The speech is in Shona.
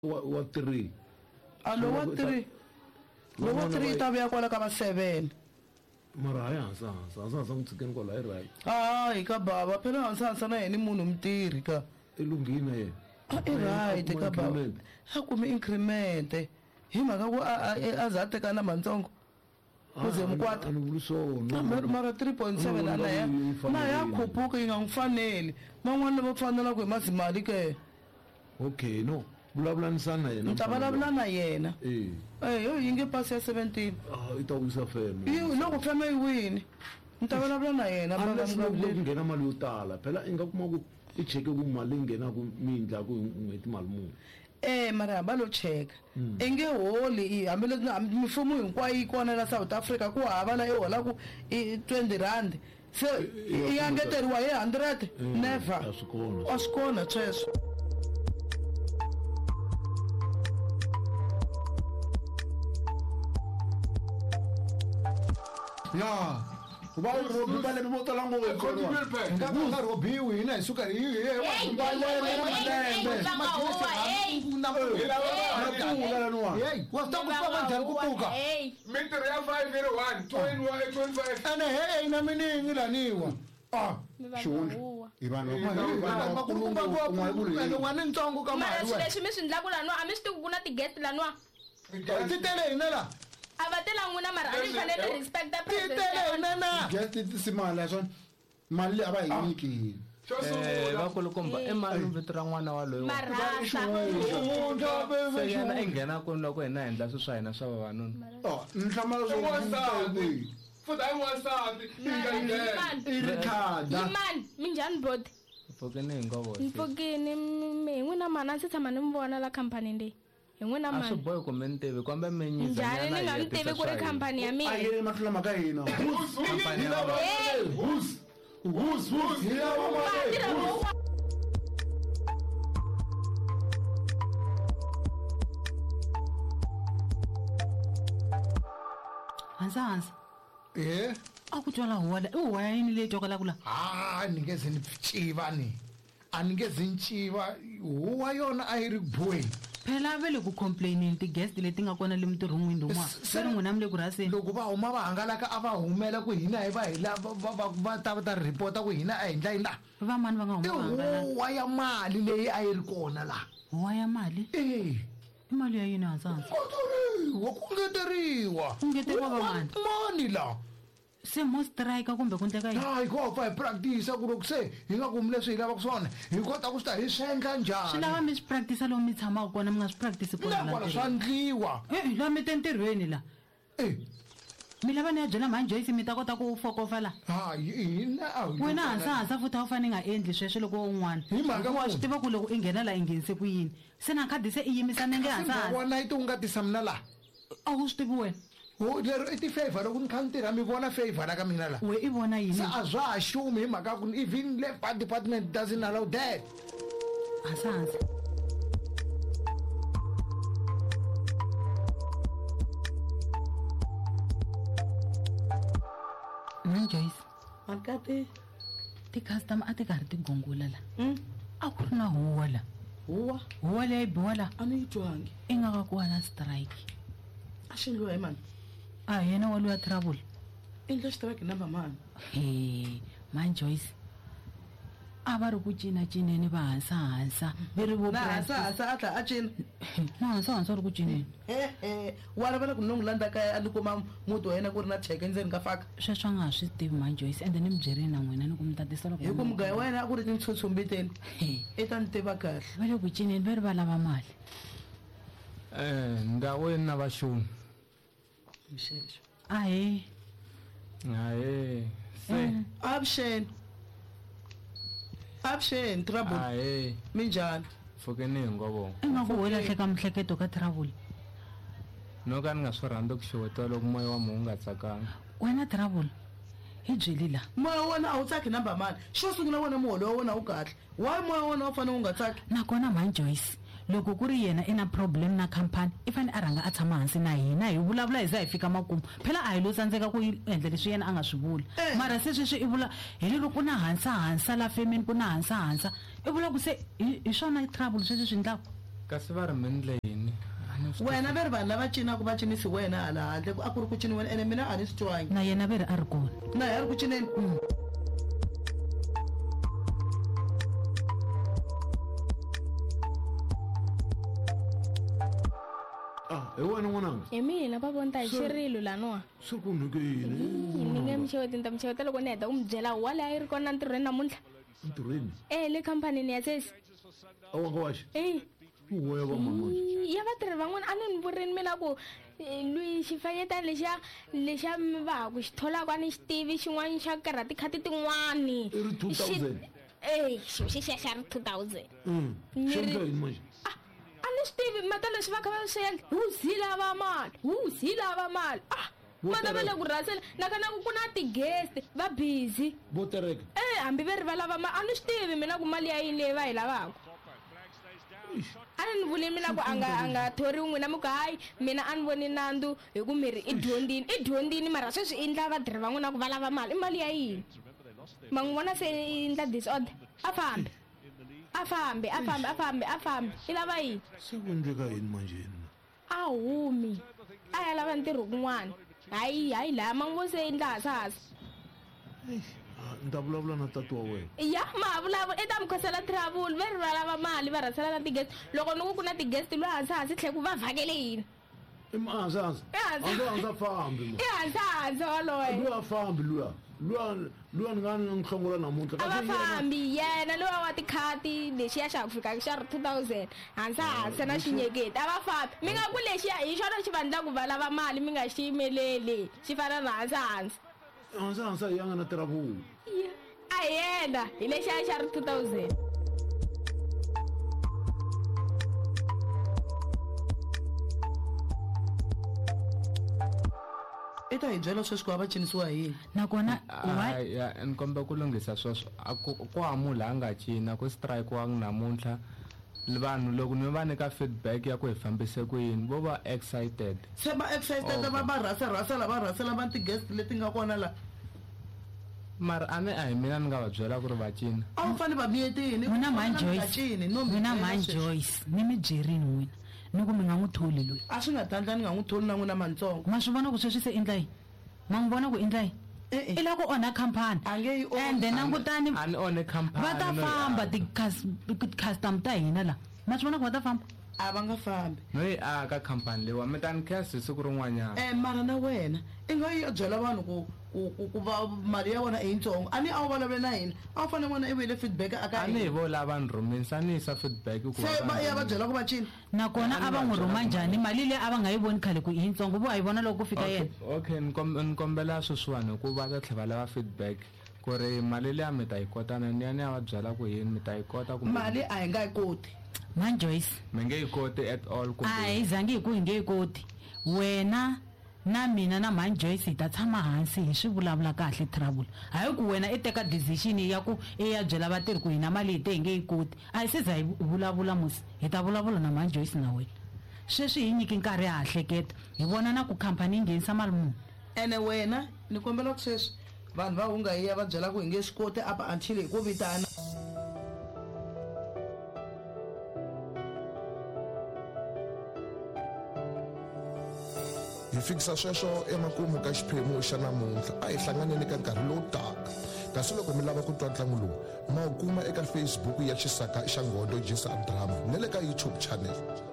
wa 3 alo wa 3 lo wa 3 ta vya kwala ka ba 7 mara ya sa ngitsikeni kwala i right hayi ka baba phela hansa na yena munhu mtirhi ka elungile yena i right ka baba hakumi increment hi maka ku azate kana mantsongo kuze mkwata mara 3.7 na ya khuphuka yi nga ngifaneli man'wana va fanela ku mazimali ke okay no vulavulanisana yena ta vulavula na yena yo yi nge pasi ya 17 i ta wisa feme loko feme yi wini ni ta vulavula na yena nghena mali yo tala phela i nga kuma ku i cheke ku mali nghena ku mindla ku n'hweti mali muni mara ba lo cheka enge holi hambi mifumo hinkwayo yi kona la South Africa ku hava la hola ku 20 rand se ya ngeteriwa hi 100 never a swi kona sweswo ya uba robi bale moto lango we kono ngaka robi we na suka yi wasta kupapa njani kupuka metro ya 501 25 ana hey na miningi laniwa shuni ibano makulunga ngwana ntsongo kama leswi mi swi ndlaku lanwa a mi swi tiku ku na ti-guest lanwa titele inela avatela n'wina mara a ni fanele respect the president titele inena guest tisimala swona mali aba yinyiki va kulukumba emali vito ra n'wana wa loyi marasa yena i nghena kuni loko hina endla swi swa hina swa vavanuna nihlamala futhi hayi wasati yimani minjhani bodi mpfukini hi ngo vosi mpfukini hi n'wina mani a ndzi tshama ni mi vona la khampani leyi hi n'wina a swi mani bohi kumbe ni tivi kumbe mi njhani ni nga ni tivi ku ri khampani ya mina ayeni mahlula maka hina hansa a ku twala huwa i huwa yini leyi twakala kula ningeze ni tiva ni a ningeze ni tiva huwa yona a yi ri boyi phela vele ku complainini ti-guest leti nga kona le mintirhon'wini lun'wana se ri n'wina mi le ku raseni loko va huma va hangalaka a va humela ku hina hi va hi va ta ripota ku hina a hi ndla yini la va mani va nga huma huwa ya mali leyi a yi ri kona la huwa ya mali i mali ya yini hansansa ku ngeteriwa va mani mani la se mo strike kumbe ku ndleka yini hayi ko fa hi practice ku loko se hi nga kumi leswi hi lavaka swona hi kota ku swi ta hi swenga njhani swi lava mi swi practice lomu mi tshamaka kona mi nga swi practice kona swa ndliwa la mi te ntirhweni la mi lava ni ya byela mhani Joyce mi ta kota ku fokofa la wena hansa futhi a wu fane nga endli sweswo loko un'wana wa swi tiva ku loko i nghena la i nghenise ku yini se na khadi se i yimisa nenge hansa i ti u nga tisa mina la a wu swi tivi wena lero i ti-favor loko ni kha ni tirha mi vona favor la ka mina la we i vona yini se a swa ha xumi hi mhaka ku even labor department doesn't allow that hansa Joyce akati ti-customer a ti karhi ti gongula la a ku ri na huwa la huwa leyi biwa la a ni yi twangi i nga ka ku wa na strike a xi endliwa hi mani a yena wa luya trouble endla strike number mani mani Joyce a va ri ku cinacineni va hansa vi ri hansa a tla a cina na hansa ri ku cineni wa ravela ku nongu landza kaya a ni kuma muti wa yena ku ri na cheke endzeni ka faka sweswo a nga ha swi tivi mani Joyce ende ni mi byerini na n'wina ni ku mi tatisa loko hi ku mugaya wa yena a ku ri tintshutsumbiteni i ta ni tiva kahle va le ku cineni va ri va lava mali ndhawini na vaxumi mixexo ahe se avuxeni trouble minjhani mpfukini hi ngo vona i nga ku ho lahleka mihleketo ka trouble no ka ni nga swi rhandzi ku xewetiwa loko moya wa munhu wu nga tsakanga wena trouble hi byeli la moya wa wena a wu tsaki number mani xo sungula wena muholo wa wena wu kahle why moya wa wena wu fanele wu nga tsaki nakona mani Joyce loko ku ri yena i na problem na khampani i fanele a rhanga a tshama hansi na hina hi vulavula hi za hi fika makumu phela a hi lo tsandzeka ku endla leswi yena a nga swi vula mara se sweswi i vula hi lero ku na hansa la femeni ku na hansa i vula ku se hi swona trouble sweswi swi endlaku kasi va ri mindle yini wena ve ri vanhu lava cinaka va cinisi wena hala handle a ku ri ku cini wena ene mina a ni swi twangi na yena ve ri a ri kona na hi a ri ku cineni hi wena n'wananga hi mina papa ta hi xirilo laniwa se ku nuke yini ni nge mi xeweti ni ta mi xeweta loko ni heta ku mi byela wale a yi ri kona ntirhweni namuntlha ntirhweni le khampanini ya sesi awanga waxe uwo ya va mama ya vatirhi van'wana a ni vurini mina ku lui xifanyetani lexa mi va ha ku xi tholaka a ni xi tivi xin'wana xa karha tikhati tin'wani i ri 2000 xilo xexiya xa ri 2000 xi endla yini manje a ni swi tivi mata leswi va kha va swi endla huzi lava mali mata va le ku rhasela nakanaku ku na ti-guest va busy vo tereka hambi ve ri va lava mali a ni swi tivi mina ku mali ya yini leyi va yi lavaka a ni vuli mina ku a nga thoriwi n'wina mi ku hayi mina a ni voni nandu hi ku miri i dyondzini mara sweswi i endla vatirhi va n'wina ku va lava mali i mali ya yini ma n'wi vona se i endla disorder a fambi i lava yini se ku endleka yini manjeni a humi a ya lava ntirho kun'wana hayi laya ma n'wi vo se endla hasahasa ni ta vulavula na tati wa wena ya ma vulavula i ta mi khosela travel ve ri va lava mali va rhasela na ti-guest loko ni ku na ti-guest loyi hansi tlhe ku va vhakele yini i hansi fambi i hansi waloye luya a fambi luya ni nga ni hlongola namuntlha a va fambi yena luya wa tikhati lexiya xa ku fika xa ri 2000 hansi na xinyeketi a va fambi mi nga ku lexiya hi xona xi va endla ku va lava mali mi nga xi yimeleli xi fana na hansi a yanga na tirha vuwu a yena hi lexiya xa ri 2000 i ta hi byela sweswi ku va va cinisiwa hi yini nakona ni kombela ku lunghisa sweswo ku hamu laha nga cina ku strike wanga namuntlha vanhu loko ni va nyika feedback ya ku hi fambise ku yini vo va excited se va excited va rhasela va ti-guest leti nga kona la mara a hi mina ni nga va byela ku ri va cina a wu fanele va miyetini n'wina man Joyce ni mi byerini n'wina ni ku mi nga n'wi tholi loyi a swi nga tandla ni nga n'wi tholi na n'wina mantsongo ma swi vona ku sweswi se endla yini ma n'wi vona ku endla yini i la ku onha khampani and then langutani a ni onhe khampani va ta famba ti-custom ta hina la ma swi vona ku va ta famba a va nga fambi no yi aka khampani leyiwa mi ta ni khasi hi siku rin'wanyana mara na wena i nga yi byela vanhu ku va mali ya wena i yitsongo a ni a wu vulavule na hina a wu fanele n'wana i vuyile feedback aka a ni hi vo lava ni rhumisa a ni yisa feedback ku se ya va byela ku va cini nakona a va n'wi rhuma njhani mali leyi a va nga yi voni khale ku i yitsongo vo a yi vona loko ku fika yena okay ni kombela sweswiwani ku va ta tlhela va lava feedback ku ri mali leyi a mi ta yi kota ni ya ni ya va byela ku yini mi ta yi kota mali a hi nga yi koti man Joyce mi nge yi koti at all a hi zangi hi ku hi nge yi koti wena na mina na man Joyce hi ta tshama hansi hi swi vulavula kahle trouble hayi ku wena i teka decision ya ku i ya byela vatirhi ku hina mali hi te hi nge yi koti a hi se za hi vulavula musi hi ta vulavula na man Joyce na wena sweswi hi nyiki nkarhi ha hleketa hi vona na ku khampani yi nghenisa mali muni ene wena ni kombela ku sweswi vanhu va hunga hi ya va byela ku hi nge swi koti apa until hi ku vitana hi fikisa sweswo emakumu ka xiphemu xa namuntlha a hi hlanganeni ka nkarhi lowu taka kasi loko mi lava ku twa ntlangu lowu ma wu kuma eka Facebook ya Xisaka xa Ngondo Jazz and Drama na le ka YouTube channel.